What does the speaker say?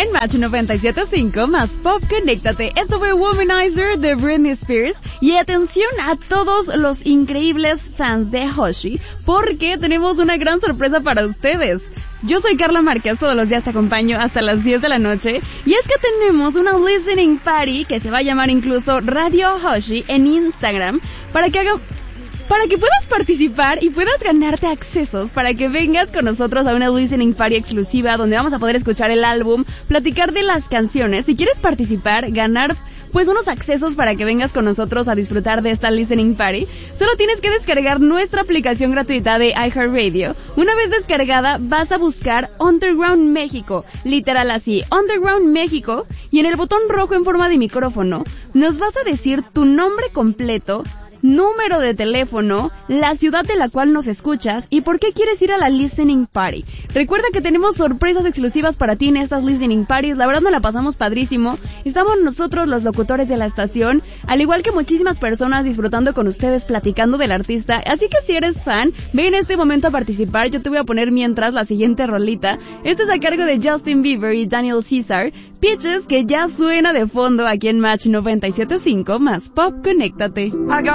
en Match 97.5 más Pop, conéctate. Esto fue Womanizer de Britney Spears. Y atención a todos los increíbles fans de Hoshi, porque tenemos una gran sorpresa para ustedes. Yo soy Carla Márquez, todos los días te acompaño hasta las 10 de la noche, y es que tenemos una listening party que se va a llamar incluso Radio Hoshi en Instagram, para que puedas participar y puedas ganarte accesos para que vengas con nosotros a una listening party exclusiva donde vamos a poder escuchar el álbum, platicar de las canciones. Si quieres participar, ganar pues unos accesos para que vengas con nosotros a disfrutar de esta listening party, solo tienes que descargar nuestra aplicación gratuita de iHeartRadio. Una vez descargada, vas a buscar Underground México, literal así, Underground México, y en el botón rojo en forma de micrófono, nos vas a decir tu nombre completo, número de teléfono, la ciudad de la cual nos escuchas y por qué quieres ir a la listening party. Recuerda que tenemos sorpresas exclusivas para ti en estas listening parties. La verdad nos la pasamos padrísimo. Estamos nosotros los locutores de la estación, al igual que muchísimas personas disfrutando con ustedes, platicando del artista. Así que si eres fan, ven en este momento a participar. Yo te voy a poner mientras la siguiente rolita. Este es a cargo de Justin Bieber y Daniel Caesar, Peaches, que ya suena de fondo aquí en Match 97.5 más Pop, conéctate.